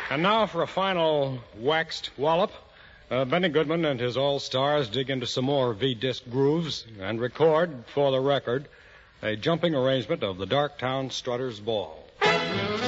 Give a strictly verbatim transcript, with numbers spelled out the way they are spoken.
And now for a final waxed wallop. Uh, Benny Goodman and his all-stars dig into some more V-disc grooves and record, for the record, a jumping arrangement of the Darktown Strutters Ball.